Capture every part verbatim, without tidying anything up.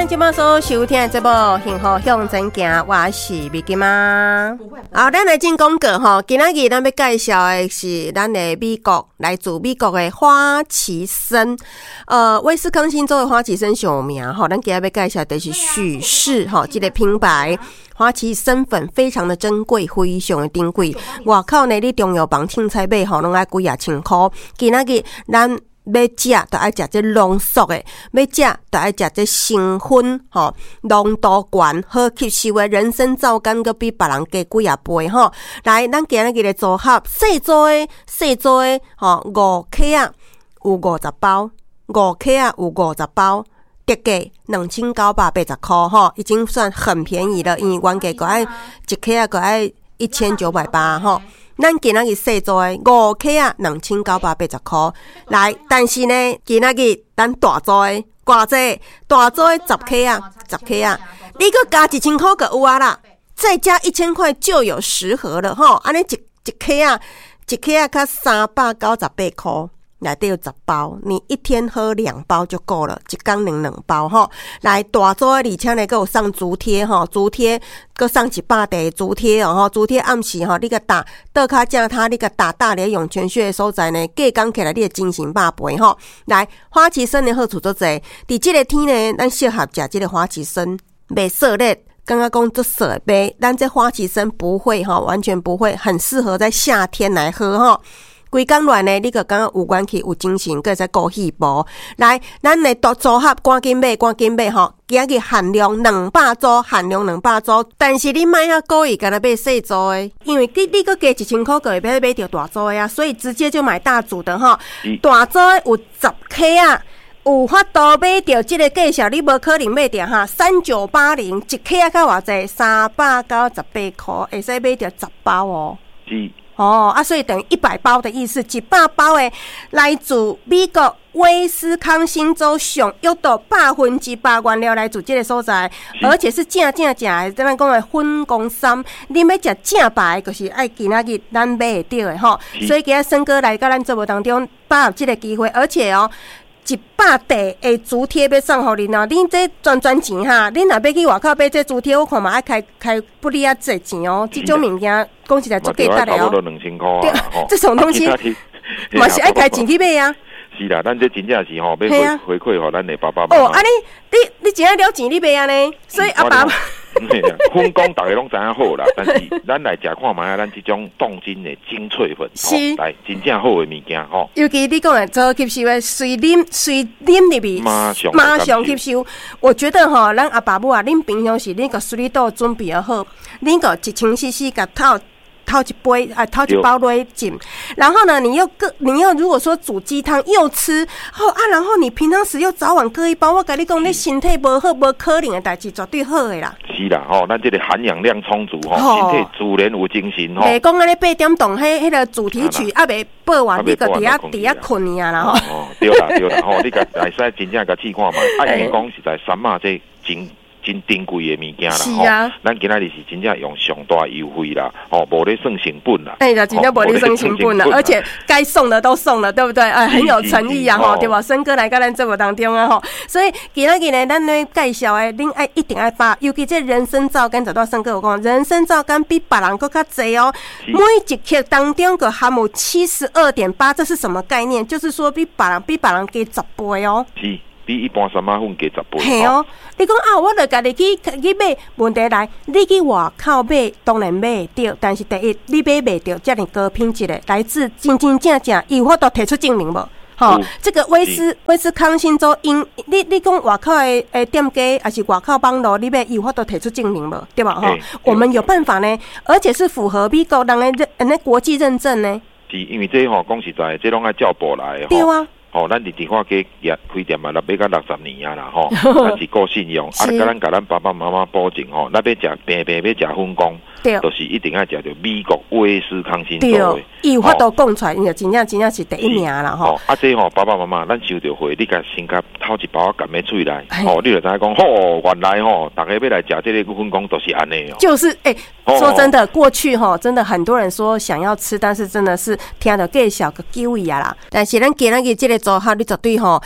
咱今麦所收听的节目《幸福向前行》，我是美金妈。好，咱来进广告吼。今仔日咱要介绍的是咱的美国，来自美国的花旗参。呃，威斯康星州的花旗参上有名吼，咱今仔要介绍的是许氏吼，这个品牌。花旗参粉非常的珍贵，非常的珍贵。外口呢，你中药房凊彩买吼，拢爱几啊千块。今仔日咱要食，就爱食这浓缩的；要食，就爱食这成分吼，浓度悬、好吸收的人参皂苷，佮比别人加几啊倍吼。来，咱今日的组合，细做的、细做的吼，五克啊，有五十包；五克啊，有五十包。特价两千九百八十块吼，已经算很便宜了。因为原价个爱一克啊，个爱一千九百八吼。咱今仔日细做的五克啊，两千九百八十块。来，但是呢，今仔日咱大做的偌济，大做的十克啊，十克啊，你个加一千块个有啊啦，再加一千块就有十盒了吼。安尼一一克啊，一克啊，才三百九十八块。内底有十包，你一天喝两包就够了，一天两两包吼。来大做的，而且呢，还有送竹贴吼，竹贴搁送一百袋竹贴哦吼，竹贴暗时吼，你个打倒骹正他，你个打大连涌泉穴的所在呢，计工起来你的精神百倍吼。来，花旗参的好处做侪，伫即个天呢，咱适合食即个花旗参，袂涩烈。刚刚讲做涩杯，咱这花旗参不会吼，完全不会，很适合在夏天来喝吼。规工乱呢，你个感觉有元气、有精神，搁再顾细胞。来，咱的大组合赶紧买，赶紧买吼！今日限量两百组，限量两百组。但是你买遐故意，干那买细组的，因为你你个加一千块，个会买买到大组的呀，所以直接就买大组的吼。大组的有十克啊，有法度买到这个价钱，你无可能买到哈。三九八零一克啊，较偌济？三百九十八块，会使买到十包哦。 是。 哦啊，所以等于一百包的意思，一百包的来自美国威斯康星州上约到百分之百原料来自这个所在，而且是正正正的，咱讲的粉公参，你要食正白，就是爱今仔日咱买会到的吼。所以今仔森哥来到咱节目当中，把握这个机会，而且哦。一百袋的竹贴要送互恁哦，恁这赚赚钱哈！恁若要去外口买这竹贴，我看嘛爱开开不离啊这钱哦。这种物件讲实在足价值的哦。 差不多两千块啊！ 对，这种东西嘛是爱开钱去买啊。 是啦，咱这真正是吼，要回回馈互咱的爸爸妈妈。 哦，安尼，你你真爱了钱，你买安尼，所以阿爸。 分工大家拢知影好啦，但是咱来食看卖，咱这种冻精的精粹粉， 是来真正好的物件吼。 尤其你讲的做吸收的，随啉随啉入去， 马上马上吸收。我觉得吼，咱阿爸母啊，恁平常时恁个水都准备好，恁个一千 C C 个套。掏一杯啊，掏一包来浸，然后呢，你又各你又如果说煮鸡汤又吃，好啊，然后你平常时又早晚各一包，我跟你讲，你身体无好无可能的代志，绝对好的啦。 是啦，吼、哦，咱这个含氧量充足吼，哦、身体自然有精神吼。 袂讲安尼八点钟，迄迄个主题曲啊，未播完，你个伫遐伫遐困呀啦吼。 哦，对啦对啦，吼，你个会使真正甲试看卖，啊，因为讲实在三马这真。真珍贵的物件啦， 是啊， 咱今仔日是真正用上大优惠啦，哦，无咧算成本啦， 哎呀，真正无咧算成本啦，而且该送的都送了，对不对？哎，很有诚意啊，吼，对吧？森哥来到咱节目当中啊，吼，所以今仔日呢，咱咧介绍的，恁爱一定爱发，尤其这人参皂苷，这段森哥有讲，人参皂苷比别人更较济哦，每一克当中个含有七十二点八，这是什么概念？就是说比别人比别人加十倍哦。 是。比一般三马粉加十倍。 系哦，你讲啊，我著家己去去买，问题来，你去外口买，当然买会到，但是第一，你买袂到这么高品质的，来自真真正正，有法度提出证明无？吼、哦，这个威斯威斯康星州因，你你讲外口的诶店家，还是外口网络，你买有法度提出证明无？对吧？吼、哦，我们有办法呢，而且是符合美国人的认那国际认证呢。 是因为这吼讲实在，这拢爱照报来的。 对啊。 哦，咱伫地方街业开店嘛，那买到六十年啊啦吼，咱是够信用。啊，甲咱甲咱爸爸妈妈保证吼，咱要食平平要食粉工，就是一定要食到美国威斯康星州的。 伊有法度讲出来，就真正真正是第一名啦吼。 啊，这吼爸爸妈妈，咱收到货，你甲先甲掏一包含在嘴来，哦，你就知影讲，吼，原来吼，大家要来食这个粉工都是安尼哦。 就是诶、欸，说真的，过去吼，真的很多人说想要吃，但是真的是听到介绍个机会啊啦。但是咱今仔日这个组合，你绝对吼。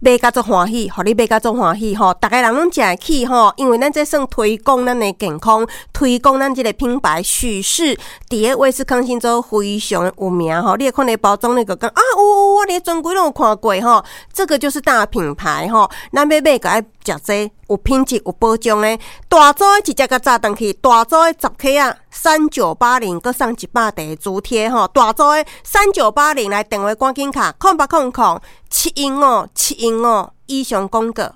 买甲足欢喜，互你买甲足欢喜吼，逐个人拢食会起吼，因为咱这算推广咱的健康，推广咱这个品牌许氏伫咧威斯康星州非常有名吼。你看那包装那个讲啊，有有我连专柜拢有看过吼，这个就是大品牌吼。咱要买个爱食这有品质有保障的，大组的直接甲炸登去，大组的十克啊，三九八零，佮送一百块主贴吼，大组的三九八零来电话赶紧卡，空八空空七一五七一五以上广告。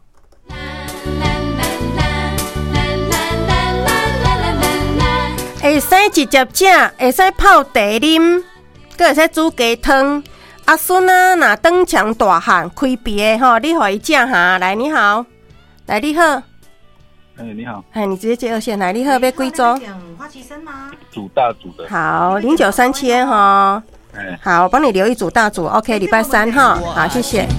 会使直接食，会使泡茶啉，佮会使煮鸡汤。阿孙啊，若长肠大汉开鼻的吼，你互伊食哈。来，你好，来你好，哎、 欸、你好， 哎你直接接二线来，你好，要几组？ 花旗参吗？煮大煮的。 好，零九三七哈。哎，好，我帮你留一组大组 ，OK， 礼拜三哈，好，谢谢。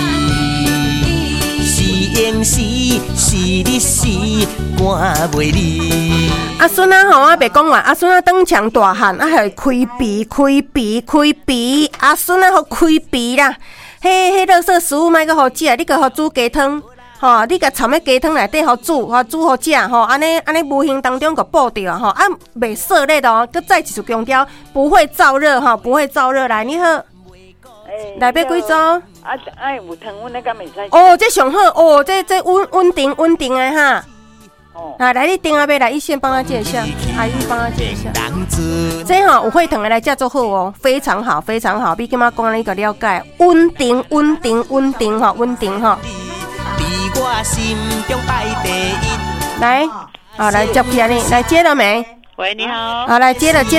阿孙啊，吼，我别讲完。阿孙啊，长肠大汉，啊，还开鼻、开鼻、开鼻。阿孙啊，好开鼻啦！嘿，嘿，垃圾食物买个好食，你个好煮鸡汤，吼，你个掺喺鸡汤内底好煮，好煮好食，吼，安尼安尼无形当中个爆掉，吼，啊，袂涩类的哦，佮再一次强调，不会燥热，哈，不会燥热。来，你好。来要几组？啊啊有糖阮那个袂使。 哦，这上好哦，这这稳稳定稳定的哈。哦，来来，你电话要来一线帮他介绍，阿姨帮他介绍。这哈有血糖的来叫做好哦，非常好非常好，比今嘛讲你个了解，稳定稳定稳定哈，稳定哈。来，好来接起来你，来接了没？ 喂，你好。 好来接了接了。